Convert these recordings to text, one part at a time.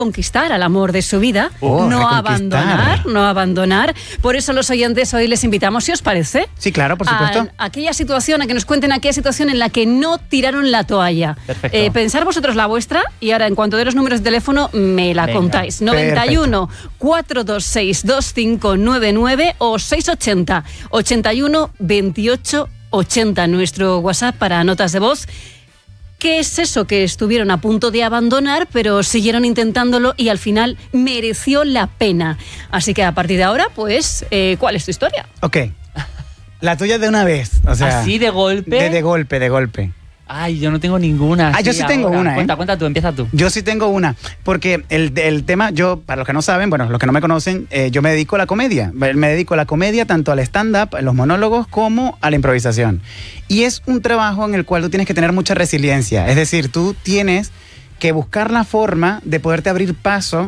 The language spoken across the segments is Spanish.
conquistar al amor de su vida, no abandonar. Por eso los oyentes hoy les invitamos, si os parece, sí, claro, por supuesto, a aquella situación, a que nos cuenten aquella situación en la que no tiraron la toalla. Perfecto. Pensar vosotros la vuestra y ahora en cuanto de los números de teléfono me la contáis. 91 426 2599 o 680 81 28 80, nuestro WhatsApp para notas de voz. ¿Qué es eso que estuvieron a punto de abandonar, pero siguieron intentándolo y al final mereció la pena? Así que a partir de ahora, pues, ¿cuál es tu historia? Ok. La tuya de una vez. O sea, ¿así de golpe? De golpe. Ay, yo no tengo ninguna. Yo sí tengo una, Cuenta tú, empieza tú. Yo sí tengo una, porque el tema, para los que no saben, bueno, los que no me conocen, yo me dedico a la comedia. Me dedico a la comedia tanto al stand-up, a los monólogos, como a la improvisación. Y es un trabajo en el cual tú tienes que tener mucha resiliencia. Es decir, tú tienes que buscar la forma de poderte abrir paso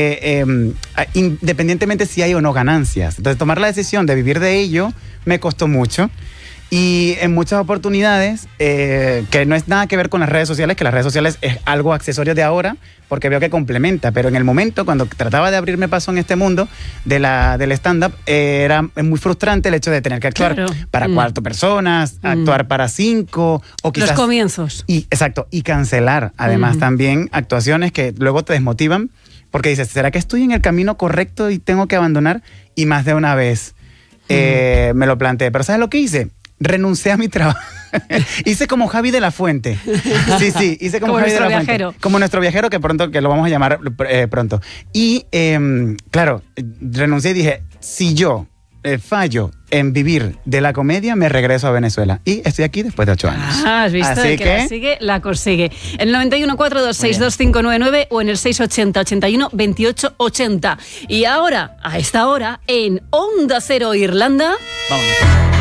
independientemente si hay o no ganancias. Entonces, tomar la decisión de vivir de ello me costó mucho. Y en muchas oportunidades, que no es nada que ver con las redes sociales, que las redes sociales es algo accesorio de ahora, porque veo que complementa, pero en el momento cuando trataba de abrirme paso en este mundo del stand-up, era muy frustrante el hecho de tener que actuar para 4 personas, actuar para 5, o quizás... Los comienzos. Exacto, y cancelar además también actuaciones que luego te desmotivan, porque dices, ¿será que estoy en el camino correcto y tengo que abandonar? Y más de una vez me lo planteé, pero ¿sabes lo que hice? Renuncié a mi trabajo. Hice como Javi de la Fuente. Sí, hice como Javi de la viajero. Fuente. Como nuestro viajero, que lo vamos a llamar pronto. Y claro, renuncié y dije, si yo fallo en vivir de la comedia, me regreso a Venezuela. Y estoy aquí después de 8 años. Has visto, así que la sigue, la consigue. En el 91 426 2599 o en el 680 81 28 80. Y ahora, a esta hora, en Onda Cero Irlanda... Vámonos.